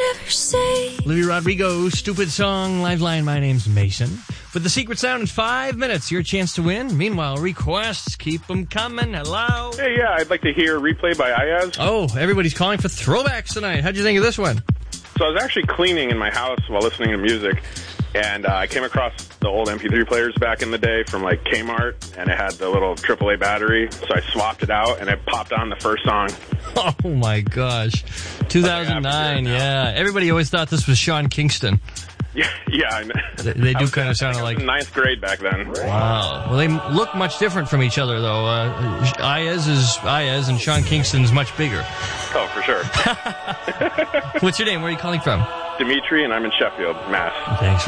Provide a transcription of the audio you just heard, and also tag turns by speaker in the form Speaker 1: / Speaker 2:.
Speaker 1: ever say.
Speaker 2: Olivia Rodrigo, Stupid Song, Lifeline. My name's Mason. With the secret sound in 5 minutes, your chance to win. Meanwhile, requests, keep them coming. Hello?
Speaker 3: Hey, yeah, I'd like to hear Replay by Ayaz.
Speaker 2: Oh, everybody's calling for throwbacks tonight. How'd you think of this one?
Speaker 3: So I was actually cleaning in my house while listening to music, and I came across the old MP3 players back in the day from, like, Kmart, and it had the little AAA battery, so I swapped it out, and it popped on the first song.
Speaker 2: Oh, my gosh. 2009, yeah. Everybody always thought this was Sean Kingston.
Speaker 3: Yeah.
Speaker 2: They do kind of sound like...
Speaker 3: in ninth grade back then.
Speaker 2: Wow. Well, they look much different from each other, though. Ayaz is Ayaz, and Sean Kingston's much bigger.
Speaker 3: Oh, for sure.
Speaker 2: What's your name? Where are you calling from?
Speaker 3: Dimitri, and I'm in Sheffield, Mass.
Speaker 2: Thanks for